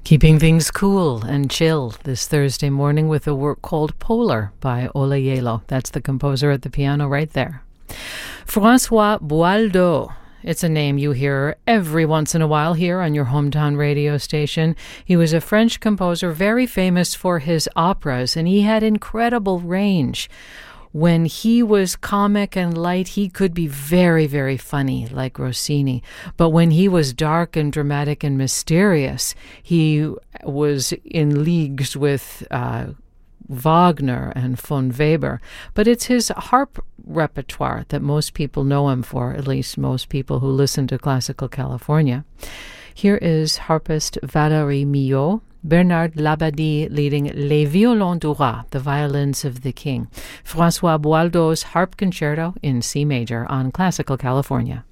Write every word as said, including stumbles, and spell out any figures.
Keeping things cool and chill this Thursday morning with a work called Polar by Ola Yelo. That's the composer at the piano right there. François Boaldo. It's a name you hear every once in a while here on your hometown radio station. He was a French composer very famous for his operas, and he had incredible range. When he was comic and light, he could be very, very funny, like Rossini. But when he was dark and dramatic and mysterious, he was in leagues with uh, Wagner and von Weber. But it's his harp repertoire that most people know him for, at least most people who listen to Classical California. Here is harpist Valérie Millot, Bernard Labadie leading Les Violons du Roi, the violins of the king. François Boaldo's harp concerto in C major on Classical California.